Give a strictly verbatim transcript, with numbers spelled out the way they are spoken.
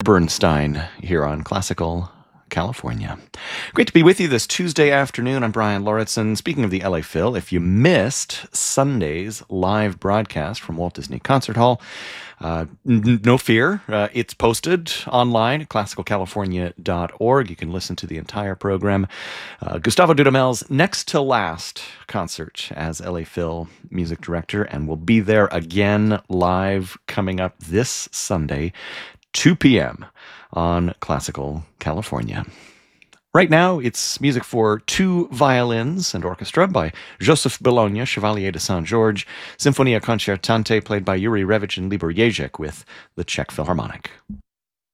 Bernstein here on Classical California. Great to be with you this Tuesday afternoon. I'm Brian Lauritsen. Speaking of the L A Phil, if you missed Sunday's live broadcast from Walt Disney Concert Hall, uh, n- no fear. Uh, it's posted online at classical california dot org. You can listen to the entire program. Uh, Gustavo Dudamel's next to last concert as L A Phil music director, and we'll be there again live coming up this Sunday, two p.m. on Classical California. Right now, it's music for two violins and orchestra by Joseph Bologna, Chevalier de Saint-Georges, Sinfonia Concertante played by Yuri Revich and Libor Jezek with the Czech Philharmonic.